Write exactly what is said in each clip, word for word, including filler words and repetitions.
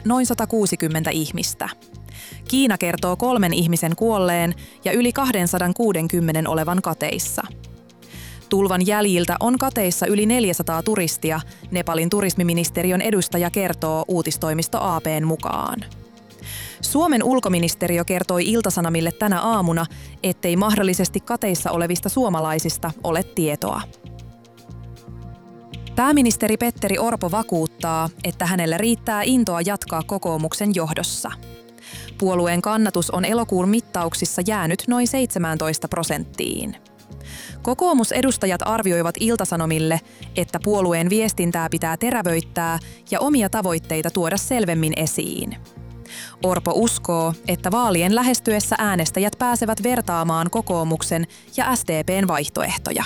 noin sata kuusikymmentä ihmistä. Kiina kertoo kolmen ihmisen kuolleen ja yli kaksisataakuusikymmentä olevan kateissa. Tulvan jäljiltä on kateissa yli neljäsataa turistia, Nepalin turismiministeriön edustaja kertoo uutistoimisto A P:n mukaan. Suomen ulkoministeriö kertoi Ilta-Sanomille tänä aamuna, ettei mahdollisesti kateissa olevista suomalaisista ole tietoa. Pääministeri Petteri Orpo vakuuttaa, että hänellä riittää intoa jatkaa kokoomuksen johdossa. Puolueen kannatus on elokuun mittauksissa jäänyt noin seitsemäntoista prosenttiin. Kokoomusedustajat arvioivat Ilta-Sanomille, että puolueen viestintää pitää terävöittää ja omia tavoitteita tuoda selvemmin esiin. Orpo uskoo, että vaalien lähestyessä äänestäjät pääsevät vertaamaan kokoomuksen ja S D P:n vaihtoehtoja.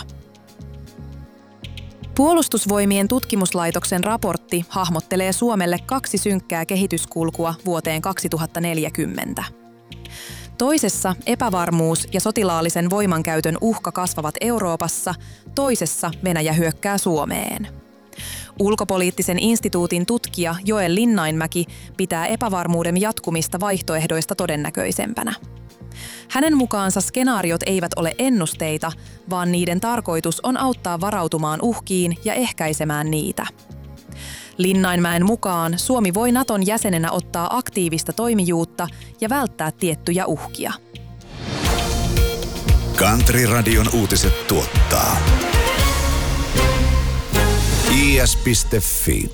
Puolustusvoimien tutkimuslaitoksen raportti hahmottelee Suomelle kaksi synkkää kehityskulkua vuoteen kaksituhattaneljäkymmentä. Toisessa epävarmuus ja sotilaallisen voimankäytön uhka kasvavat Euroopassa, toisessa Venäjä hyökkää Suomeen. Ulkopoliittisen instituutin tutkija Joel Linnainmäki pitää epävarmuuden jatkumista vaihtoehdoista todennäköisempänä. Hänen mukaansa skenaariot eivät ole ennusteita, vaan niiden tarkoitus on auttaa varautumaan uhkiin ja ehkäisemään niitä. Linnainmäen mukaan Suomi voi Naton jäsenenä ottaa aktiivista toimijuutta ja välttää tiettyjä uhkia. Country Radion uutiset tuottaa i s piste f i.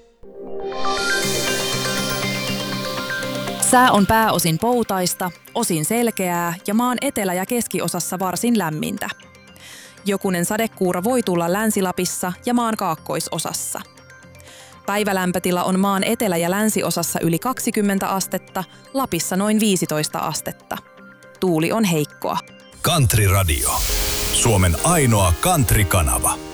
Sää on pääosin poutaista, osin selkeää ja maan etelä- ja keskiosassa varsin lämmintä. Jokunen sadekuura voi tulla Länsi-Lapissa ja maan kaakkoisosassa. Päivälämpötila on maan etelä- ja länsiosassa yli kaksikymmentä astetta, Lapissa noin viisitoista astetta. Tuuli on heikkoa. Country Radio. Suomen ainoa country-kanava.